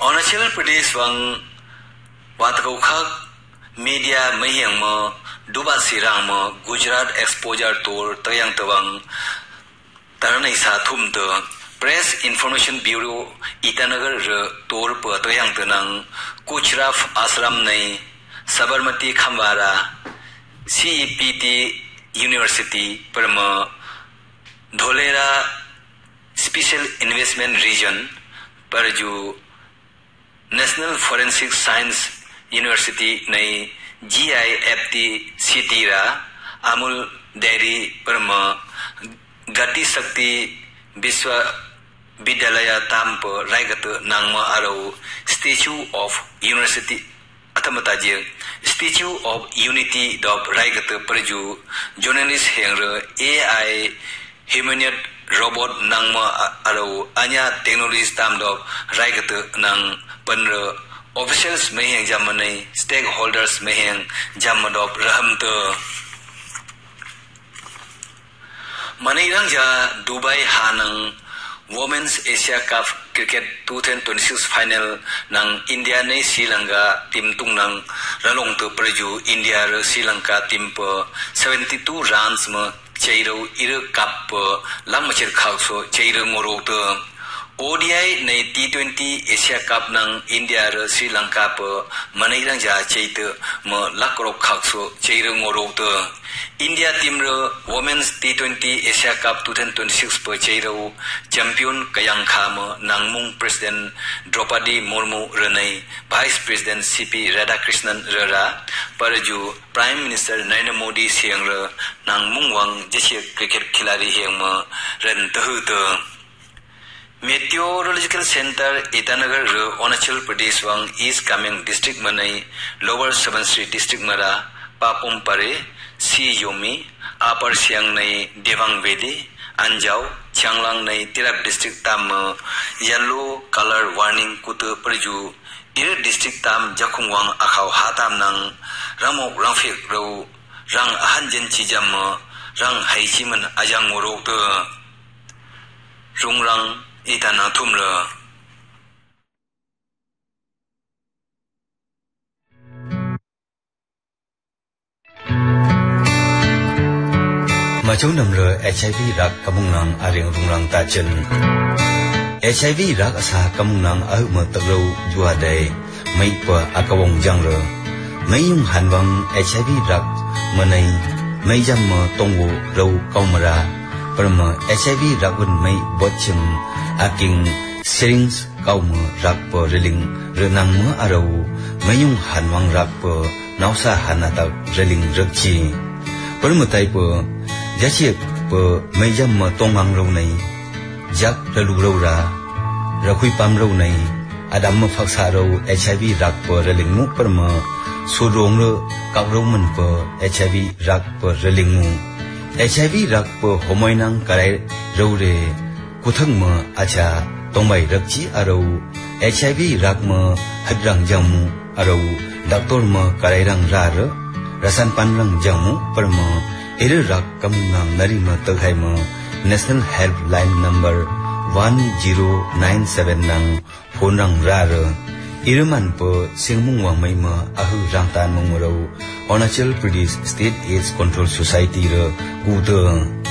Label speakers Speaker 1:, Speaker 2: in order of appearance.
Speaker 1: Arunachal Pradesh wang watkau khak media mayang mo duba sirang mo Gujarat exposure tour tayang tawang taranai sa thum to Press Information Bureau Itanagar tour pa tayang tanang Kuchraf Ashram nei Sabarmati Khambara CEPT University Parma Dholera Special Investment Region Parju National Forensic Science University nei GIFT Citira Amul Dairy Parma Gati Sakti Biswa Vidyalaya Tampa Raigat Nangma Arau Statue of University Atamatajir Statue of Unity Dop Raigat Parju Journalist Hengre AI Humanoid Robot Nangma Arau Anya Technologies Tam Dop Raigat Nang Panra Officials Meheng Jamanai Stakeholders Meheng Jamadop Rahamta Manirangja Dubai Hanang Women's Asia Cup Cricket 2026 Final Nang India nei Sri Lanka Team Tung Nang Ralong to Praju India Sri Lanka Team per 72 runs ma Chairo Ira Cup Lamachir Khakso Chairo Morota ODI nei T20 Asia Cup nang India Sri Lanka per Manirangja Chaita ma Lakrok Khakso Chairo Morota India team Women's T20 Asia Cup 2026 per Chairo Champion Kayang Khama Nangmung President Draupadi Murmu Renai Vice President CP Radhakrishnan Rara Paraju Prime Minister Narendra Modi Siang Nangmung Wang Jeshi Cricket Khilari Hengma Ren Tahuta Meteorological Center Itanagar Arunachal Pradesh Wang East Kameng District Manai Lower Subansiri District Mara Papum Pare Si Yomi Upper Siang Nei Devang Valley Anjau Changlang Nei Tirap District Tam Yellow Color Warning Kutu Perju Ir District Tam Jakungwang Akau Hatam Nang Ramok Rangfik Rau Rang Ahanjen Chijam Rang Haichiman Ajang Morok Rungrang Itana Tumra Macau namra HIV rak kamungnang aring rungrang tajen HIV rak asa kamungnang ahu matagro juadai maipa akawong jangra mayung hanwang HIV rak manai maijam ma tongwo rau kaumara perma HIV rakun mai botchim aking serings kauma rakpa reling renang ma arau mayung hanwang rakpa nausa hanatak reling rakchi permutai pa Jasiek pe mejam ma tongang rau nai jak ralu rau ra rakhui pam rau nai adam ma phaksa rau HIV rak pe reling mu perma surong ro kau rau man pe HIV rak pe reling mu HIV rak pe homoinang karai rau re kuthang ma acha tongbai rakchi arau HIV rak ma hadrang jamu arau doctor ma karai rang ra ra rasan pan rang jamu perma Ere rak kamungang narima taghaima National Helpline Number 1097 nang phone rang rar Iraman po singmung wang maima ahu rangtan mongmorau Arunachal Pradesh State AIDS Control Society ra guda